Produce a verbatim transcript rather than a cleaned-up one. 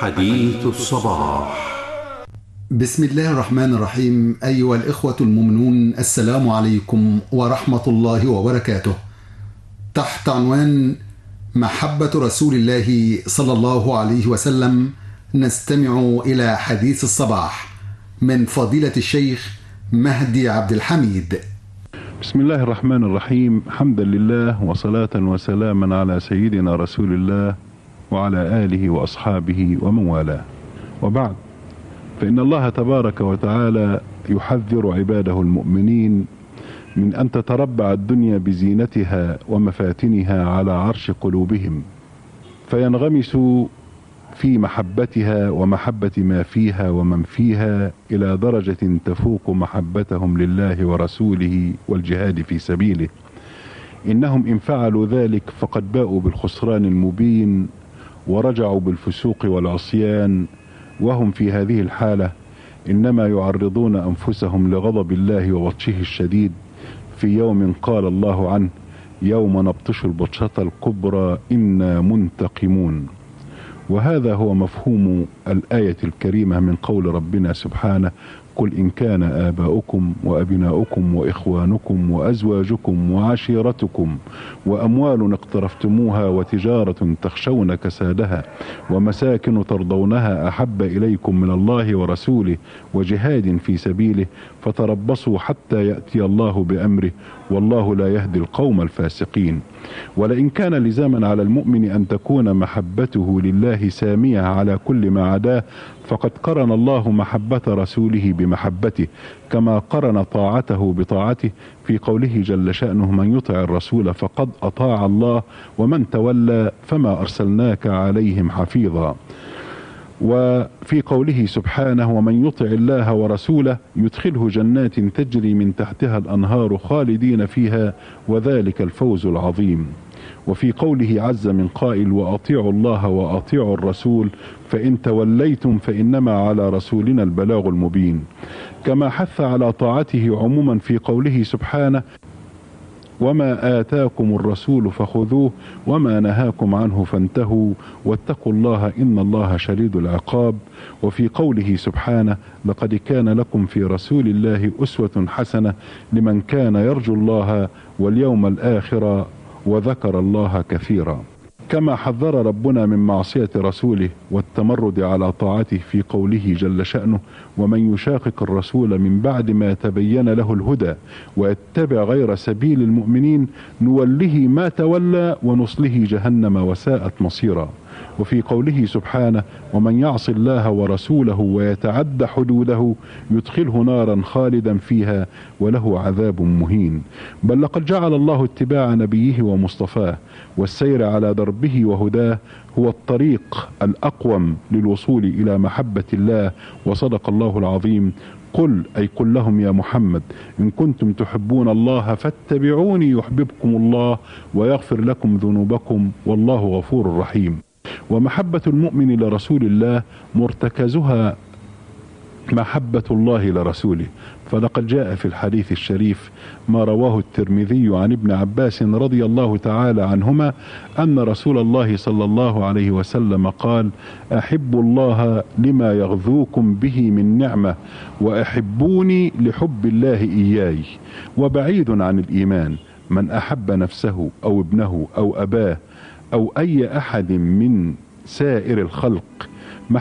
حديث الصباح. بسم الله الرحمن الرحيم. أيها الإخوة المؤمنون، السلام عليكم ورحمة الله وبركاته. تحت عنوان محبة رسول الله صلى الله عليه وسلم نستمع إلى حديث الصباح من فضيلة الشيخ مهدي عبد الحميد. بسم الله الرحمن الرحيم. حمدا لله وصلاة وسلاما على سيدنا رسول الله وعلى آله وأصحابه ومن والاه، وبعد، فإن الله تبارك وتعالى يحذر عباده المؤمنين من أن تتربع الدنيا بزينتها ومفاتنها على عرش قلوبهم، فينغمسوا في محبتها ومحبة ما فيها ومن فيها إلى درجة تفوق محبتهم لله ورسوله والجهاد في سبيله. إنهم إن فعلوا ذلك فقد باءوا بالخسران المبين ورجعوا بالفسوق والعصيان، وهم في هذه الحالة إنما يعرضون أنفسهم لغضب الله وبطشه الشديد في يوم قال الله عنه: يوم نبطش البطشة الكبرى إنا منتقمون. وهذا هو مفهوم الآية الكريمة من قول ربنا سبحانه: قل إن كان آباؤكم وأبناؤكم وإخوانكم وأزواجكم وعشيرتكم وأموال اقترفتموها وتجارة تخشون كسادها ومساكن ترضونها أحب إليكم من الله ورسوله وجهاد في سبيله فتربصوا حتى يأتي الله بأمره والله لا يهدي القوم الفاسقين. ولئن كان لزاما على المؤمن أن تكون محبته لله سامية على كل ما عداه، فقد قرن الله محبة رسوله بمحبته، كما قرن طاعته بطاعته في قوله جل شأنه: من يطع الرسول فقد أطاع الله ومن تولى فما أرسلناك عليهم حفيظا. وفي قوله سبحانه: ومن يطع الله ورسوله يدخله جنات تجري من تحتها الأنهار خالدين فيها وذلك الفوز العظيم. وفي قوله عز من قائل: وأطيعوا الله وأطيعوا الرسول فإن توليتم فإنما على رسولنا البلاغ المبين. كما حث على طاعته عموما في قوله سبحانه: وما آتاكم الرسول فخذوه وما نهاكم عنه فانتهوا واتقوا الله إن الله شديد العقاب. وفي قوله سبحانه: لقد كان لكم في رسول الله أسوة حسنة لمن كان يرجو الله واليوم الآخر وذكر الله كثيرا. كما حذر ربنا من معصية رسوله والتمرد على طاعته في قوله جل شأنه: ومن يشاقق الرسول من بعد ما تبين له الهدى ويتبع غير سبيل المؤمنين نوله ما تولى ونصله جهنم وساءت مصيرا. وفي قوله سبحانه: ومن يعص الله ورسوله ويتعد حدوده يدخله نارا خالدا فيها وله عذاب مهين. بل لقد جعل الله اتباع نبيه ومصطفاه والسير على دربه وهداه هو الطريق الأقوم للوصول إلى محبة الله. وصدق الله العظيم: قل أي قل لهم يا محمد إن كنتم تحبون الله فاتبعوني يحببكم الله ويغفر لكم ذنوبكم والله غفور رحيم. ومحبة المؤمن لرسول الله مرتكزها محبة الله لرسوله، فلقد جاء في الحديث الشريف ما رواه الترمذي عن ابن عباس رضي الله تعالى عنهما أن رسول الله صلى الله عليه وسلم قال: أحبوا الله لما يغذوكم به من نعمة وأحبوني لحب الله إياي. وبعيد عن الإيمان من أحب نفسه أو ابنه أو أباه أو أي أحد من سائر الخلق